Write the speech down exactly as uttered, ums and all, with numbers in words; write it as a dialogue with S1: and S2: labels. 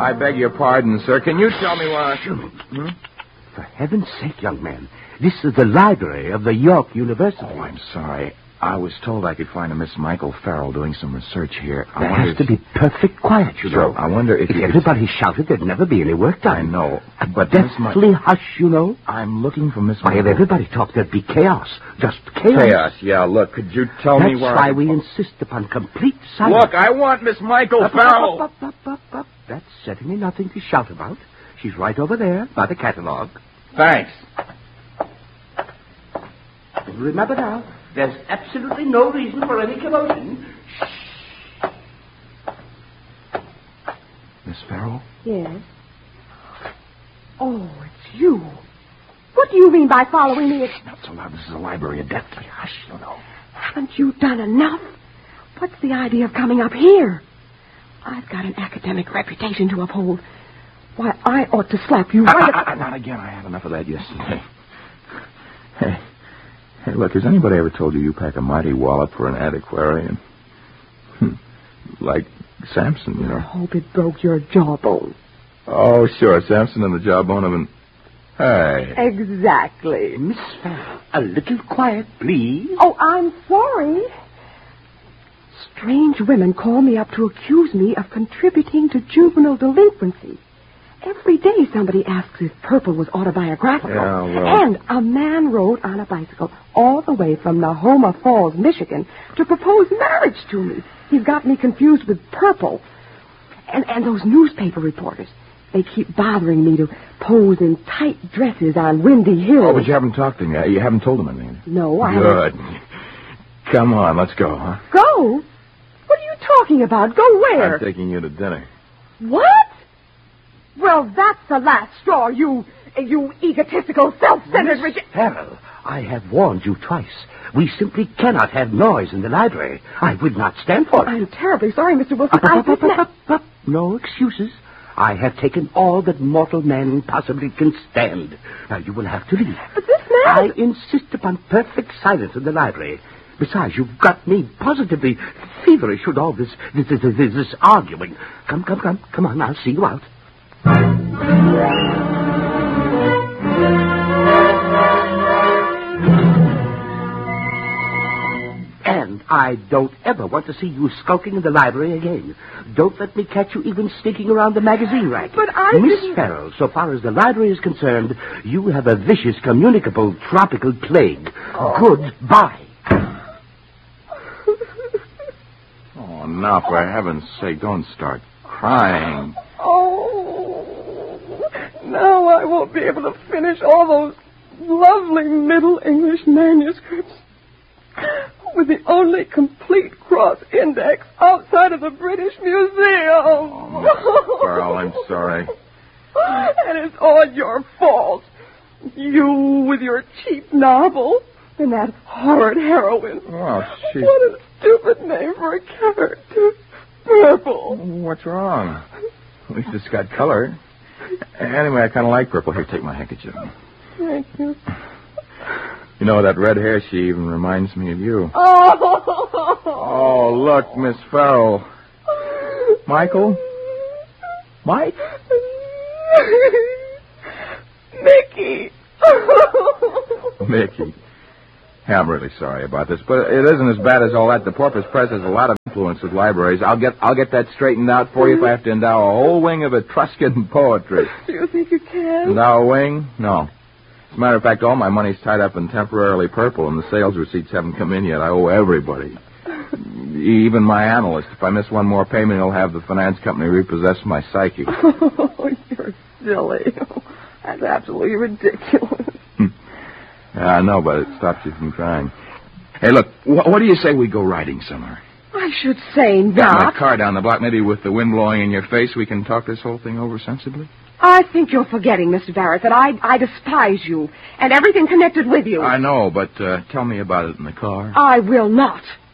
S1: I beg your pardon, sir. Can you tell me why... Hmm?
S2: For heaven's sake, young man, this is the library of the York University.
S1: Oh, I'm sorry. I was told I could find a Miss Michael Farrell doing some research here. I
S2: There
S1: wonder
S2: has to
S1: if-
S2: be perfect quiet, you
S1: Sure,
S2: know.
S1: I wonder if
S2: If
S1: you could-
S2: everybody shouted, there'd never be any work done.
S1: I know,
S2: A
S1: but Miss Mi-
S2: deathly hush, you know.
S1: I'm looking for Miss
S2: Why, if
S1: Michael.
S2: everybody talked, there'd be chaos. Just chaos.
S1: Chaos, yeah. Look, could you tell
S2: That's
S1: me where
S2: why
S1: I...
S2: we insist upon complete silence.
S1: Look, I want Miss Michael
S2: Up, up,
S1: Farrell.
S2: up, up, up, up, up. That's certainly nothing to shout about. She's right over there by the catalog.
S1: Thanks.
S2: And remember now, there's absolutely no reason for any commotion.
S1: Miss Farrell?
S3: Yes. Oh, it's you. What do you mean by following me? It's-
S1: Not so loud. This is a library of deathly hush, you know.
S3: Haven't you done enough? What's the idea of coming up here? I've got an academic reputation to uphold. Why, I ought to slap you right
S1: Ah,
S3: at...
S1: ah, ah, not again. I had enough of that yesterday. Hey. Hey, look, has anybody ever told you you pack a mighty wallop for an antiquarian? Hmm. Like Samson, you
S3: I
S1: know.
S3: hope it broke your jawbone.
S1: Oh, sure. Samson and the jawbone of an... Hey.
S3: Exactly.
S2: Miss Farrell, a little quiet, please.
S3: Oh, I'm sorry. Strange women call me up to accuse me of contributing to juvenile delinquency. Every day somebody asks if Purple was autobiographical.
S1: Yeah, well-
S3: And a man rode on a bicycle all the way from Nahoma Falls, Michigan, to propose marriage to me. He's got me confused with Purple. And, and those newspaper reporters, they keep bothering me to pose in tight dresses on windy hills.
S1: Oh, but you haven't talked to him yet. You haven't told him anything.
S3: No, I haven't.
S1: Good. Come on, let's go, huh?
S3: Go? What are you talking about? Go where?
S1: I'm taking you to dinner.
S3: What? Well, that's the last straw, you, you egotistical, self-centered...
S2: Miss
S3: rich-
S2: Farrell, I have warned you twice. We simply cannot have noise in the library. I would not stand for it.
S3: I'm terribly sorry, Mister Wilson.
S2: Up,
S3: I
S2: up, up,
S3: did
S2: up,
S3: not...
S2: up, up. No excuses. I have taken all that mortal man possibly can stand. Now, you will have to leave.
S3: But this man...
S2: I insist upon perfect silence in the library. Besides, you've got me positively feverish with all this, this, this, this, this arguing. Come, come, come. Come on, I'll see you out. And I don't ever want to see you skulking in the library again. Don't let me catch you even sneaking around the magazine rack.
S3: But I
S2: Miss
S3: didn't-
S2: Farrell, so far as the library is concerned, you have a vicious, communicable, tropical plague. Goodbye.
S1: Oh, now, for heaven's sake, don't start crying.
S3: Oh, now I won't be able to finish all those lovely Middle English manuscripts with the only complete cross index outside of the British Museum.
S1: Oh, Miss Farrell, I'm sorry.
S3: And it's all your fault. You with your cheap novel and that horrid heroine.
S1: Oh, she...
S3: What a stupid name for a character. Purple.
S1: What's wrong? At least it's got color. Anyway, I kind of like purple. Here, take my handkerchief.
S3: Thank you.
S1: You know, that red hair, she even reminds me of you.
S3: Oh.
S1: Oh, look, Miss Farrell. Michael? Mike?
S3: Mickey.
S1: Mickey. Yeah, I'm really sorry about this, but it isn't as bad as all that. The Porpoise Press has a lot of influence with libraries. I'll get I'll get that straightened out for you if I have to endow a whole wing of Etruscan poetry.
S3: Do you think you can?
S1: Endow a wing? No. As a matter of fact, all my money's tied up in temporarily purple, and the sales receipts haven't come in yet. I owe everybody. Even my analyst. If I miss one more payment, he'll have the finance company repossess my psyche.
S3: Oh, you're silly. That's absolutely ridiculous.
S1: Yeah, I know, but it stops you from crying. Hey, look, wh- what do you say we go riding somewhere?
S3: I should say
S1: Got my
S3: not.
S1: car down the block. Maybe with the wind blowing in your face, we can talk this whole thing over sensibly?
S3: I think you're forgetting, Mister Barrett, that I I despise you and everything connected with you.
S1: I know, but uh, tell me about it in the car.
S3: I will not.